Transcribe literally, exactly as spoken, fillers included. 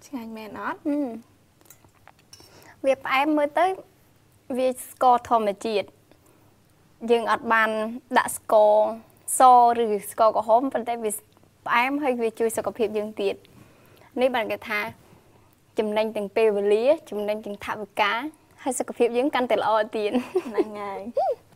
ឆ្ងាញ់មែនអត់វាផ្អែមមើលទៅវាស្ករធម្មជាតិយើងអត់បានដាក់ស្ករសឬស្ករក្រហមប៉ុន្តែវាផ្អែមហើយវាជួយសុខភាពយើងទៀតនេះបានគេថាចំណេញទាំងពេលវេលាចំណេញទាំងថវិកាហើយសុខភាពយើងកាន់តែល្អទៀតហ្នឹងហើយ